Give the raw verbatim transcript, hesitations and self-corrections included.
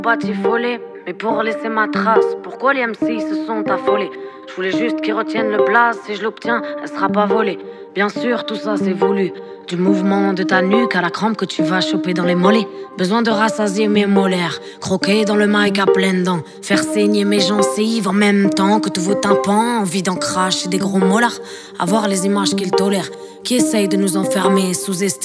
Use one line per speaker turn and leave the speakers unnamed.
Batifolé, mais pour laisser ma trace. Pourquoi les M C se sont affolés? Je voulais juste qu'ils retiennent le blaze. Si je l'obtiens, elle sera pas volée. Bien sûr, tout ça c'est voulu. Du mouvement de ta nuque à la crampe que tu vas choper dans les mollets. Besoin de rassasier mes molaires. Croquer dans le mic à pleines dents. Faire saigner mes gencives en même temps que tous vos tympans. Envie d'en cracher des gros molars. Avoir les images qu'ils tolèrent. Qui essayent de nous enfermer, sous-estimer